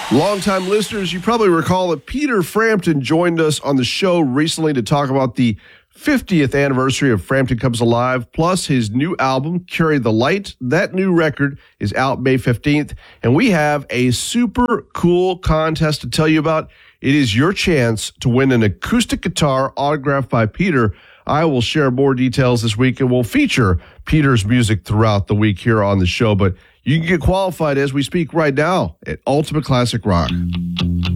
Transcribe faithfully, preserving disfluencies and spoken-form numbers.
Longtime listeners, you probably recall that Peter Frampton joined us on the show recently to talk about the fiftieth anniversary of Frampton Comes Alive, plus his new album, Carry the Light. That new record is out May fifteenth, and we have a super cool contest to tell you about. It is your chance to win an acoustic guitar autographed by Peter. I will share more details this week, and we'll feature Peter's music throughout the week here on the show, but you can get qualified as we speak right now at Ultimate Classic Rock.